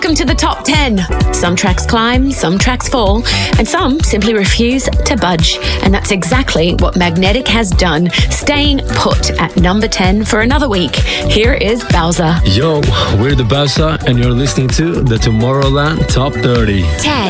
Welcome to the top 10. Some tracks climb, some tracks fall, and some simply refuse to budge. And that's exactly what Magnetic has done, staying put at number 10 for another week. Here is Bowser. Yo, we're the Bowser, and you're listening to the Tomorrowland Top 30. 10.